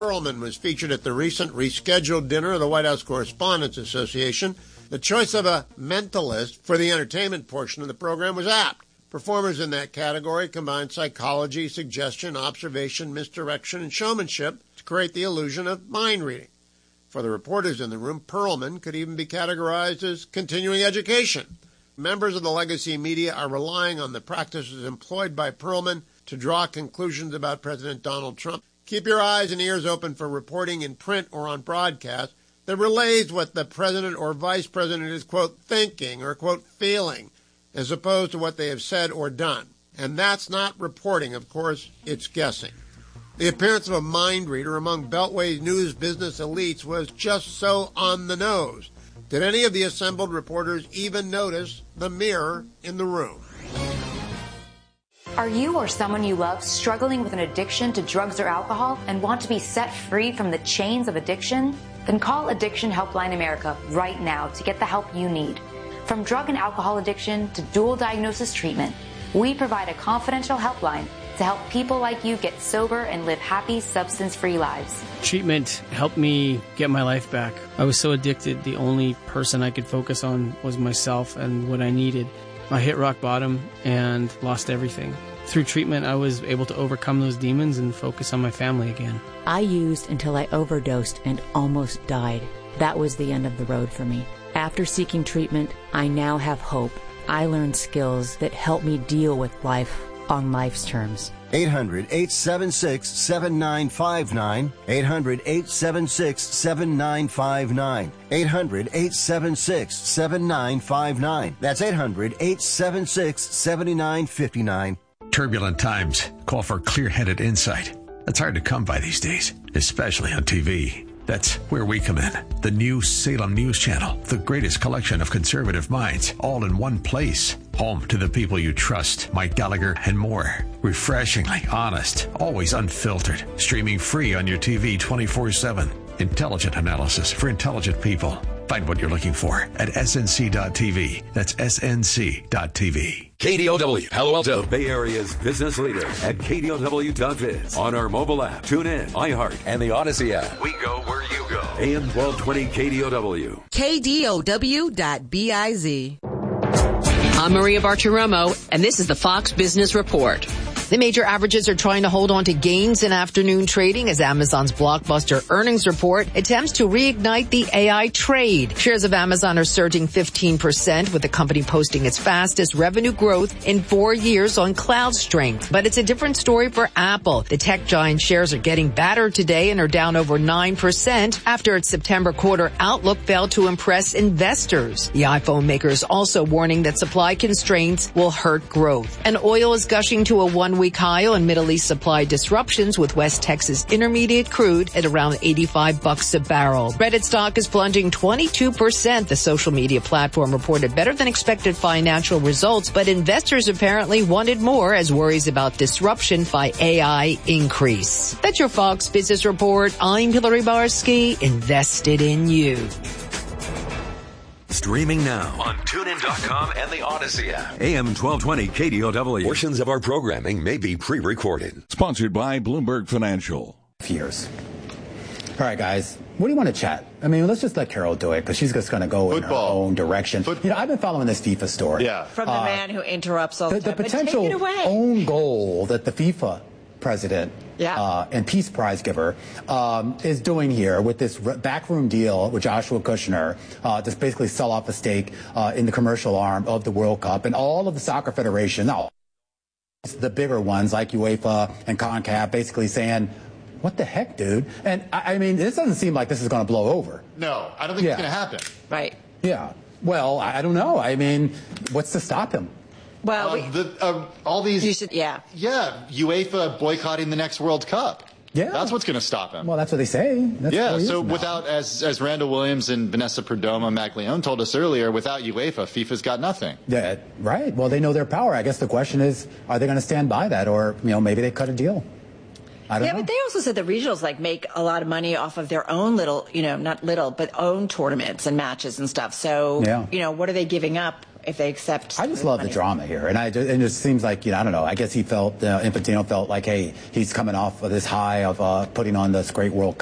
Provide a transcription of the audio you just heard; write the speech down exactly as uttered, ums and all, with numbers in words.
Perlman was featured at the recent rescheduled dinner of the White House Correspondents Association. The choice of a mentalist for the entertainment portion of the program was apt. Performers in that category combined psychology, suggestion, observation, misdirection, and showmanship to create the illusion of mind reading. For the reporters in the room, Perlman could even be categorized as continuing education. Members of the legacy media are relying on the practices employed by Perlman to draw conclusions about President Donald Trump. Keep your eyes and ears open for reporting in print or on broadcast that relays what the president or vice president is, quote, thinking or, quote, feeling, as opposed to what they have said or done. And that's not reporting, of course, it's guessing. The appearance of a mind reader among Beltway's news business elites was just so on the nose. Did any of the assembled reporters even notice the mirror in the room? Are you or someone you love struggling with an addiction to drugs or alcohol and want to be set free from the chains of addiction? Then call Addiction Helpline America right now to get the help you need. From drug and alcohol addiction to dual diagnosis treatment, we provide a confidential helpline to help people like you get sober and live happy, substance-free lives. Treatment helped me get my life back. I was so addicted, the only person I could focus on was myself and what I needed. I hit rock bottom and lost everything. Through treatment, I was able to overcome those demons and focus on my family again. I used until I overdosed and almost died. That was the end of the road for me. After seeking treatment, I now have hope. I learned skills that help me deal with life on life's terms. eight hundred, eight seven six, seven nine five nine. eight hundred, eight seven six, seven nine five nine. eight hundred, eight seven six, seven nine five nine. That's eight hundred, eight seven six, seven nine five nine. Turbulent times call for clear-headed insight. That's hard to come by these days, especially on T V. That's where we come in. The new Salem News Channel, the greatest collection of conservative minds, all in one place. Home to the people you trust, Mike Gallagher and more. Refreshingly honest, always unfiltered. Streaming free on your T V twenty-four seven. Intelligent analysis for intelligent people. Find what you're looking for at S N C dot T V. That's S N C dot T V. K D O W, Palo Alto, Bay Area's business leader at K D O W dot biz. On our mobile app, tune in, iHeart, and the Odyssey app. We go where you go. A M twelve twenty K D O W. K D O W dot biz. I'm Maria Bartiromo, and this is the Fox Business Report. The major averages are trying to hold on to gains in afternoon trading as Amazon's blockbuster earnings report attempts to reignite the A I trade. Shares of Amazon are surging fifteen percent, with the company posting its fastest revenue growth in four years on cloud strength. But it's a different story for Apple. The tech giant shares are getting battered today and are down over nine percent after its September quarter outlook failed to impress investors. The iPhone maker is also warning that supply constraints will hurt growth. And oil is gushing to a one week high on Middle East supply disruptions, with West Texas Intermediate crude at around eighty-five bucks a barrel. Reddit stock is plunging twenty-two percent. The social media platform reported better than expected financial results, but investors apparently wanted more as worries about disruption by A I increase. That's your Fox Business Report. I'm Hillary Barsky, invested in you. Streaming now on tune in dot com and the Odyssey app. A M twelve twenty K D O W. Portions of our programming may be pre-recorded. Sponsored by Bloomberg Financial. Years. All right, guys. What do you want to chat? I mean, let's just let Carol do it because she's just going to go Football. in her own direction. Football. You know, I've been following this FIFA story. Yeah. From the uh, man who interrupts all the, the time. The potential take it away. own goal that the FIFA president yeah. uh, and Peace Prize giver um, is doing here with this backroom deal with Joshua Kushner uh, to basically sell off a stake uh, in the commercial arm of the World Cup, and all of the soccer federation, now the bigger ones like UEFA and CONCACAF, basically saying, what the heck, dude? And I, I mean, this doesn't seem like this is going to blow over. No, I don't think yeah. it's going to happen. Right. Yeah. Well, I, I don't know. I mean, what's to stop him? Well, uh, we, the, uh, all these, you should, yeah, yeah, UEFA boycotting the next World Cup. Yeah, that's what's going to stop him. Well, that's what they say. That's yeah, so without, as as Randall Williams and Vanessa Perdomo Maglione told us earlier, without UEFA, FIFA's got nothing. Yeah, right. Well, they know their power. I guess the question is, are they going to stand by that, or you know, maybe they cut a deal? I don't yeah, know. but they also said the regionals like make a lot of money off of their own little, you know, not little, but own tournaments and matches and stuff. So, yeah. you know, what are they giving up if they accept. I just love money. the drama here, and I just, and it just seems like, you know, I don't know. I guess he felt uh, Infantino felt like, hey, he's coming off of this high of uh, putting on this great World Cup.